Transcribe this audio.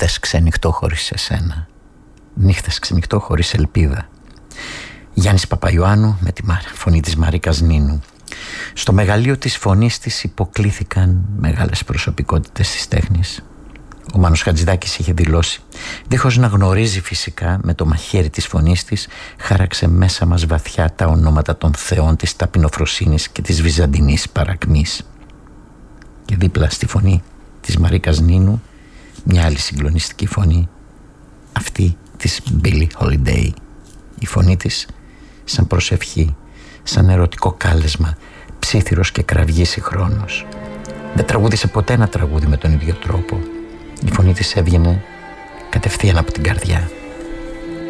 Νύχτες ξενυχτώ χωρίς εσένα. Νύχτες ξενυχτώ χωρίς ελπίδα. Γιάννης Παπαϊωάννου με τη φωνή της Μαρίκας Νίνου. Στο μεγαλείο της φωνής της υποκλήθηκαν μεγάλες προσωπικότητες της τέχνης. Ο Μάνος Χατζηδάκης είχε δηλώσει: δίχως να γνωρίζει φυσικά, με το μαχαίρι της φωνής της χάραξε μέσα μας βαθιά τα ονόματα των θεών της ταπεινοφροσύνης και της βυζαντινής παρακμής. Και δίπλα στη φωνή της Μαρίκας Νίνου μια άλλη συγκλονιστική φωνή, αυτή της Billie Holiday. Η φωνή της σαν προσευχή, σαν ερωτικό κάλεσμα, ψίθυρος και κραυγής συγχρόνως. Δεν τραγούδισε ποτέ ένα τραγούδι με τον ίδιο τρόπο. Η φωνή της έβγαινε κατευθείαν από την καρδιά.